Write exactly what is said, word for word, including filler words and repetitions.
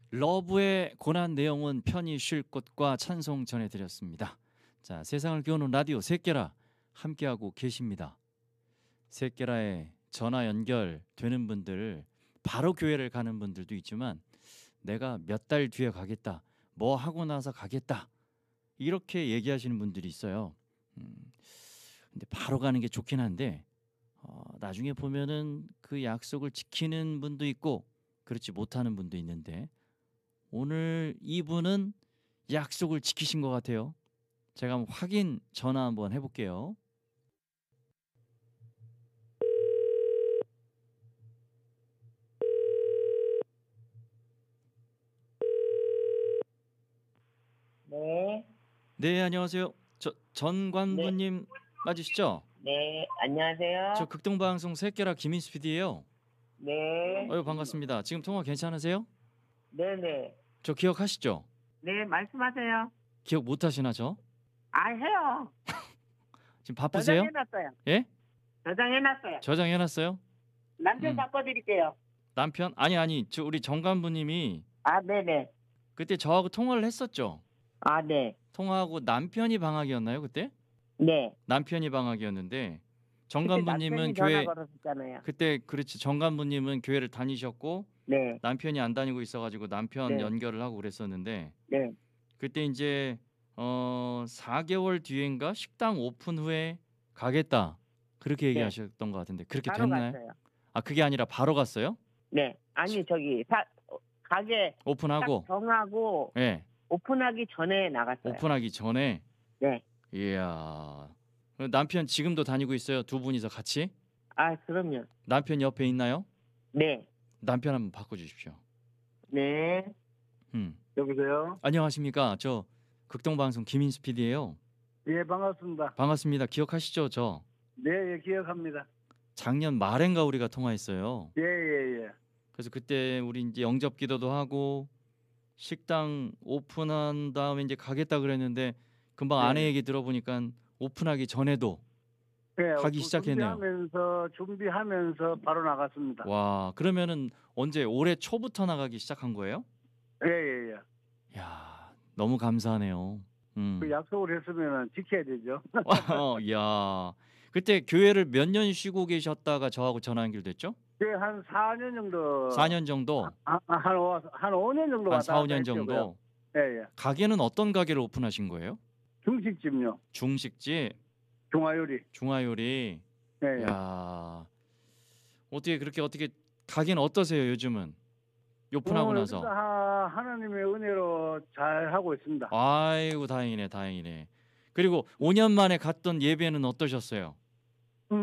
러브의 고난 내용은 편히 쉴 곳과 찬송 전해드렸습니다. 자, 세상을 기우는 라디오 셋개라 함께하고 계십니다. 셋개라에 전화 연결되는 분들, 바로 교회를 가는 분들도 있지만 내가 몇 달 뒤에 가겠다, 뭐 하고 나서 가겠다, 이렇게 얘기하시는 분들이 있어요. 음, 근데 바로 가는 게 좋긴 한데 어, 나중에 보면은 그 약속을 지키는 분도 있고 그렇지 못하는 분도 있는데, 오늘 이분은 약속을 지키신 것 같아요. 제가 한번 확인 전화 한번 해볼게요. 네. 네, 안녕하세요. 저 전관부님 맞으시죠? 네, 안녕하세요. 저 극동방송 셋개라 김인수 피디예요. 네. 어유 반갑습니다. 지금 통화 괜찮으세요? 네네. 저 기억하시죠? 네, 말씀하세요. 기억 못 하시나 저? 아, 해요. 지금 바쁘세요? 저장해놨어요. 예? 저장해놨어요. 저장해놨어요? 남편 음. 바꿔드릴게요. 남편? 아니 아니 저 우리 정관부님이 아, 네네. 그때 저하고 통화를 했었죠? 아, 네. 통화하고 남편이 방학이었나요 그때? 네. 남편이 방학이었는데 그때 정관부님은 남편이 교회 전화 걸었었잖아요. 그때 그렇지 정관부님은 교회를 다니셨고 네. 남편이 안 다니고 있어가지고 남편 네. 연결을 하고 그랬었는데 네. 그때 이제 어 사 개월 뒤인가 식당 오픈 후에 가겠다 그렇게 얘기하셨던 것 같은데 그렇게 바로 됐나요? 갔어요. 아 그게 아니라 바로 갔어요? 네. 아니, 저기, 사, 가게 오픈하고? 딱 정하고 네. 오픈하기 전에 나갔어요. 오픈하기 전에? 네. 이야. 남편 지금도 다니고 있어요? 두 분이서 같이? 아, 그럼요. 남편 옆에 있나요? 네. 남편 한번 바꿔주십시오. 네. 음. 여보세요? 안녕하십니까. 저 극동방송 김인수 피디예요. 예, 반갑습니다. 반갑습니다. 기억하시죠? 저 네, 예, 기억합니다. 작년 말엔가 우리가 통화했어요. 예, 예, 예. 그래서 그때 우리 이제 영접 기도도 하고 식당 오픈한 다음에 이제 가겠다 그랬는데 금방 네. 아내 얘기 들어보니까 오픈하기 전에도 예, 가기 시작했네요. 준비하면서, 준비하면서 바로 나갔습니다. 와, 그러면은 언제 올해 초부터 나가기 시작한 거예요? 예, 예, 예. 야, 너무 감사하네요. 음. 그 약속을 했으면 지켜야 되죠. 어, 야, 그때 교회를 몇 년 쉬고 계셨다가 저하고 전화 연결됐죠? 예, 한 사 년 정도. 사 년 정도? 아, 아, 한, 오- 한 오 년 정도 한 왔다 사, 오 갔다 년 했죠, 정도? 그요. 예, 예. 가게는 어떤 가게를 오픈하신 거예요? 중식집요. 중식집, 중화요리. 중화요리. 예, 예. 야, 어떻게 그렇게 어떻게 가게는 어떠세요 요즘은? 오픈하고 어, 나서. 여기가 하- 하나님의 은혜로 잘 하고 있습니다. 아이고 다행이네 다행이네. 그리고 오 년 만에 갔던 예배는 어떠셨어요?